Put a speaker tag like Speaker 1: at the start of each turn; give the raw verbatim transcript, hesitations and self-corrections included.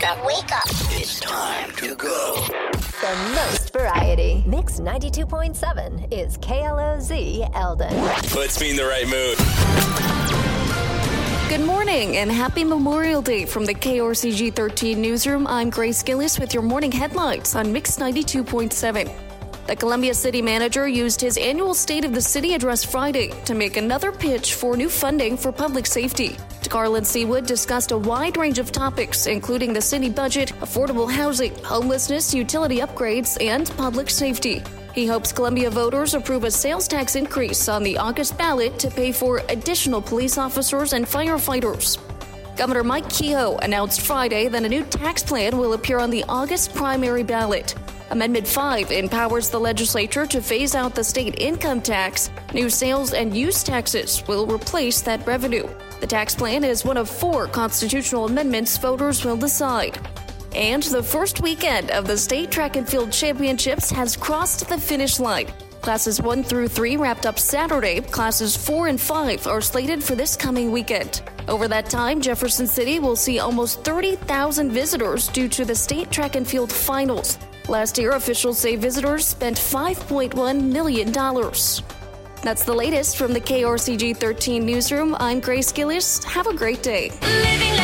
Speaker 1: up, wake up. It's time to go.
Speaker 2: The most variety. Mix ninety-two point seven is K L O Z Eldon.
Speaker 3: Puts me in the right mood.
Speaker 4: Good morning and happy Memorial Day from the K R C G thirteen newsroom. I'm Grace Gillis with your morning headlines on Mix ninety-two point seven. The Columbia City Manager used his annual State of the City address Friday to make another pitch for new funding for public safety. Garland Seawood discussed a wide range of topics, including the city budget, affordable housing, homelessness, utility upgrades, and public safety. He hopes Columbia voters approve a sales tax increase on the August ballot to pay for additional police officers and firefighters. Governor Mike Kehoe announced Friday that a new tax plan will appear on the August primary ballot. Amendment five empowers the legislature to phase out the state income tax. New sales and use taxes will replace that revenue. The tax plan is one of four constitutional amendments voters will decide. And the first weekend of the State Track and Field Championships has crossed the finish line. Classes one through three wrapped up Saturday. Classes four and five are slated for this coming weekend. Over that time, Jefferson City will see almost thirty thousand visitors due to the State Track and Field Finals. Last year, officials say visitors spent five point one million dollars. That's the latest from the K R C G thirteen newsroom. I'm Grace Gillis. Have a great day.